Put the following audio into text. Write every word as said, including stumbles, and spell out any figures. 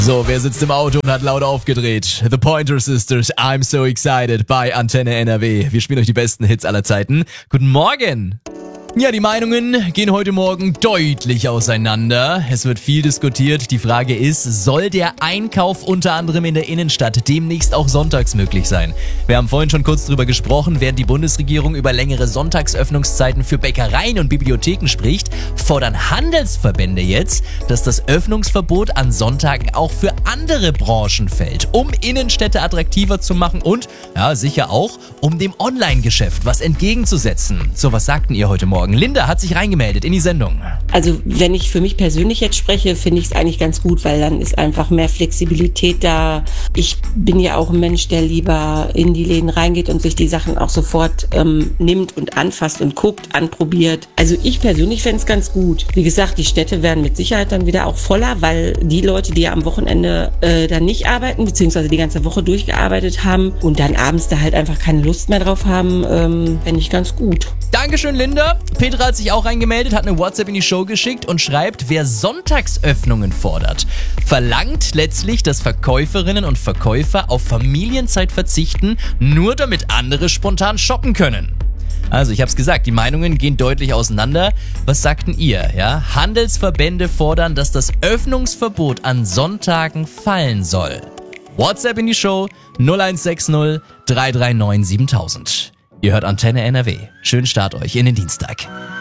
So, wer sitzt im Auto und hat laut aufgedreht? The Pointer Sisters, I'm so excited bei Antenne N R W. Wir spielen euch die besten Hits aller Zeiten. Guten Morgen! Ja, die Meinungen gehen heute Morgen deutlich auseinander. Es wird viel diskutiert. Die Frage ist, soll der Einkauf unter anderem in der Innenstadt demnächst auch sonntags möglich sein? Wir haben vorhin schon kurz drüber gesprochen, während die Bundesregierung über längere Sonntagsöffnungszeiten für Bäckereien und Bibliotheken spricht, fordern Handelsverbände jetzt, dass das Öffnungsverbot an Sonntagen auch für andere Branchen fällt, um Innenstädte attraktiver zu machen und, ja, sicher auch, um dem Online-Geschäft was entgegenzusetzen. So, was sagten ihr heute Morgen? Linda hat sich reingemeldet in die Sendung. Also wenn ich für mich persönlich jetzt spreche, finde ich es eigentlich ganz gut, weil dann ist einfach mehr Flexibilität da. Ich bin ja auch ein Mensch, der lieber in die Läden reingeht und sich die Sachen auch sofort ähm, nimmt und anfasst und guckt, anprobiert. Also ich persönlich fände es ganz gut. Wie gesagt, die Städte werden mit Sicherheit dann wieder auch voller, weil die Leute, die ja am Wochenende äh, dann nicht arbeiten, beziehungsweise die ganze Woche durchgearbeitet haben und dann abends da halt einfach keine Lust mehr drauf haben, ähm, fände ich ganz gut. Dankeschön, Linda. Petra hat sich auch reingemeldet, hat eine WhatsApp in die Show geschickt und schreibt, wer Sonntagsöffnungen fordert, verlangt letztlich, dass Verkäuferinnen und Verkäufer auf Familienzeit verzichten, nur damit andere spontan shoppen können. Also, ich hab's gesagt, die Meinungen gehen deutlich auseinander. Was sagten ihr? Ja? Handelsverbände fordern, dass das Öffnungsverbot an Sonntagen fallen soll. WhatsApp in die Show null eins sechs null drei drei neun siebentausend. Ihr hört Antenne N R W. Schönen Start euch in den Dienstag.